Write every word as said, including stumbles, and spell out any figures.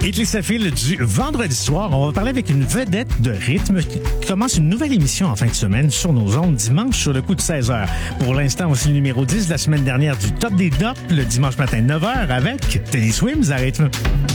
Hitler Safil du vendredi soir. On va parler avec une vedette de rythme qui commence une nouvelle émission en fin de semaine sur nos ondes dimanche sur le coup de seize heures. Pour l'instant, voici le numéro dix de la semaine dernière du Top des Tops le dimanche matin neuf heures avec Teddy Swims à rythme.